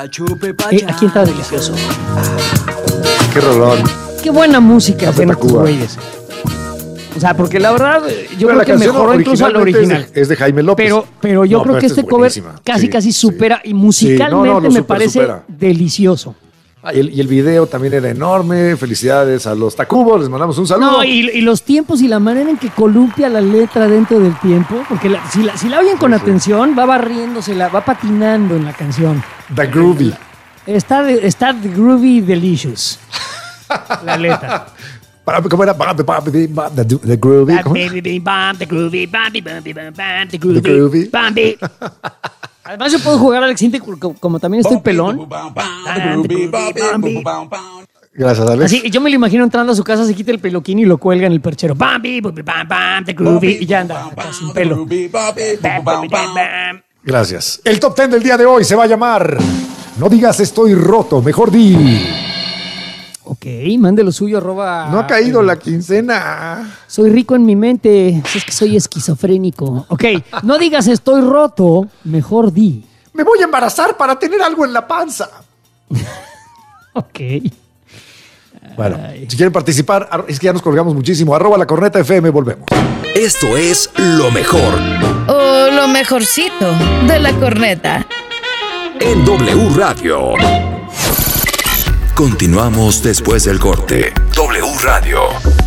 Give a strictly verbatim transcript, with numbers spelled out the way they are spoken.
Eh, aquí está delicioso. Qué rolón. Qué buena música Café hacen estos Tacuba. güeyes. O sea, porque la verdad, yo Bueno, creo que mejoró incluso al original. Es de, es de Jaime López. Pero, pero yo No, creo pero que esta este es cover buenísima. casi, Sí, casi sí. supera. Y musicalmente Sí, no, no, lo me super, parece supera. delicioso. Ah, y, el, y el video también era enorme. Felicidades a los Tacubos. Les mandamos un saludo. No, y, y los tiempos y la manera en que columpia la letra dentro del tiempo, porque la- si, la, si la oyen con Sí, sí. atención, va barriéndose, la, va patinando en la canción. The Groovy. Está, de- está the groovy delicious. La letra. ¿Cómo era? The, the Groovy. ¿Cómo? The groovy, the The groovy. Bambi. Además yo puedo jugar al siguiente como, como también estoy pelón. Gracias, Alex. Así, yo me lo imagino entrando a su casa, se quita el peluquín y lo cuelga en el perchero. Bambi, bam, bam, bam, the groovy, y ya anda, acá sin pelo. Bam, bam, bam, bam. Gracias. El top ten del día de hoy se va a llamar No digas estoy roto, mejor di. Ok, mande lo suyo, arroba. No ha caído la quincena. Soy rico en mi mente, si es que soy esquizofrénico. Ok, no digas estoy roto, mejor di. Me voy a embarazar para tener algo en la panza. Ok. Bueno, si quieren participar, ar- es que ya nos colgamos muchísimo. Arroba la corneta F M, volvemos. Esto es lo mejor O lo mejorcito de la corneta. en W Radio. Continuamos después del corte. W Radio.